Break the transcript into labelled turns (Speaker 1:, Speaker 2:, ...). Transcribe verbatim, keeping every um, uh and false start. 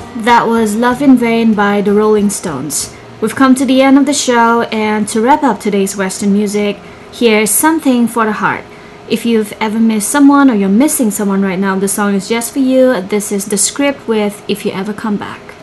Speaker 1: That was Love in Vain by the Rolling Stones. We've come to the end of the show, and to wrap up today's Western music, here's Something for the Heart. If you've ever missed someone or you're missing someone right now, the song is just for you. This is The Script with If You Ever Come Back.